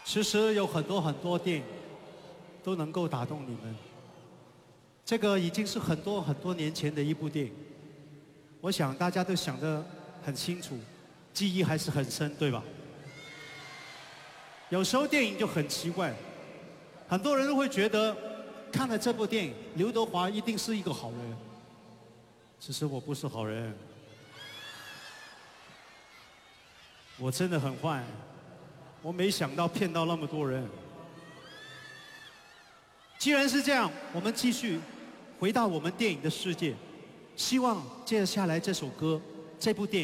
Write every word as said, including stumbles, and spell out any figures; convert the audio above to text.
其实有很多很多电影都能够打动你们。这个已经是很多很多年前的一部电影，我想大家都想得很清楚，记忆还是很深，对吧？有时候电影就很奇怪，很多人都会觉得看了这部电影，刘德华一定是一个好人。其实我不是好人，我真的很坏，我没想到骗到那么多人。既然是这样，我们继续回到我们电影的世界。希望接下来这首歌，这部电影。